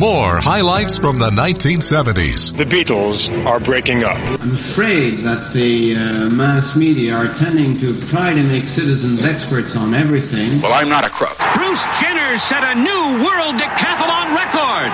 more highlights from the 1970s. The Beatles are breaking up. I'm afraid that the mass media are tending to try to make citizens experts on everything. Well, I'm not a crook. Bruce Jenner set a new world decathlon record.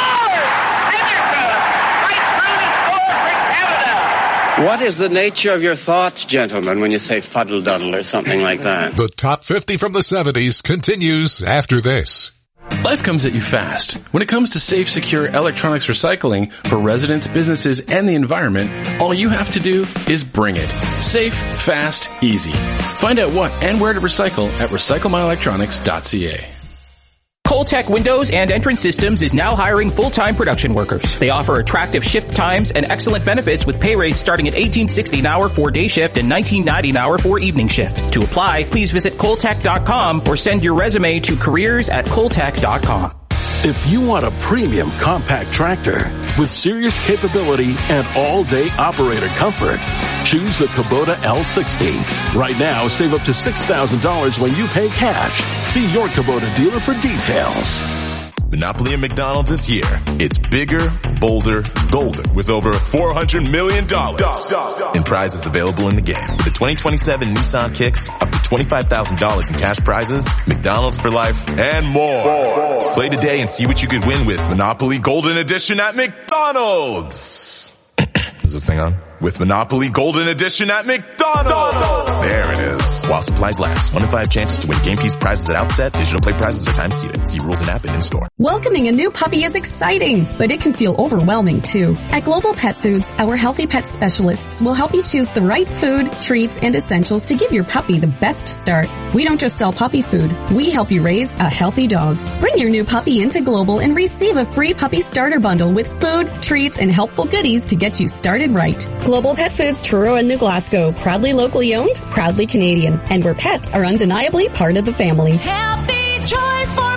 What is the nature of your thoughts, gentlemen, when you say fuddle-duddle or something like that? The Top 50 from the 70s continues after this. Life comes at you fast. When it comes to safe, secure electronics recycling for residents, businesses, and the environment, all you have to do is bring it. Safe, fast, easy. Find out what and where to recycle at recyclemyelectronics.ca. Coltech Windows and Entrance Systems is now hiring full-time production workers. They offer attractive shift times and excellent benefits with pay rates starting at $18.60 an hour for day shift and $19.90 an hour for evening shift. To apply, please visit Coltech.com or send your resume to careers@Coltech.com. If you want a premium compact tractor with serious capability and all-day operator comfort, choose the Kubota L60. Right now, save up to $6,000 when you pay cash. See your Kubota dealer for details. Monopoly at McDonald's this year. It's bigger, bolder, golden with over $400 million in prizes available in the game. With the 2027 Nissan Kicks, up to $25,000 in cash prizes, McDonald's for life, and more. Play today and see what you could win with Monopoly Golden Edition at McDonald's. Is this thing on? With Monopoly Golden Edition at McDonald's. There it is. While supplies last. 1 in 5 chances to win game piece prizes at outset. Digital play prizes are time seated. See rules and app and in-store. Welcoming a new puppy is exciting, but it can feel overwhelming too. At Global Pet Foods, our healthy pet specialists will help you choose the right food, treats, and essentials to give your puppy the best start. We don't just sell puppy food. We help you raise a healthy dog. Bring your new puppy into Global and receive a free puppy starter bundle with food, treats, and helpful goodies to get you started right. Global Pet Foods, Truro and New Glasgow. Proudly locally owned, proudly Canadian. And where pets are undeniably part of the family. Healthy choice for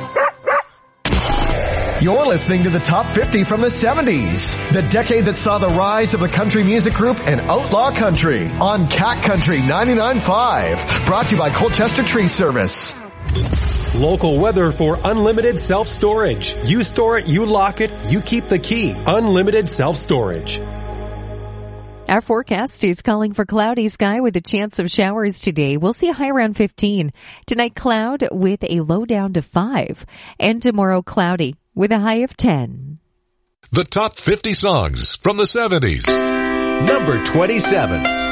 pets. You're listening to the Top 50 from the 70s. The decade that saw the rise of the country music group and outlaw country on Cat Country 99.5. Brought to you by Colchester Tree Service. Local weather for unlimited self-storage. You store it, you lock it, you keep the key. Unlimited self-storage. Our forecast is calling for cloudy sky with a chance of showers today. We'll see a high around 15. Tonight, cloud with a low down to 5. And tomorrow, cloudy with a high of 10. The Top 50 songs from the 70s. Number 27.